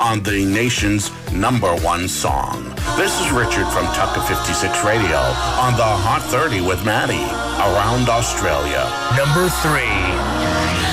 on the nation's #1 song. This is Richard from Tucker 56 Radio on the Hot 30 with Maddie around Australia. Number 3.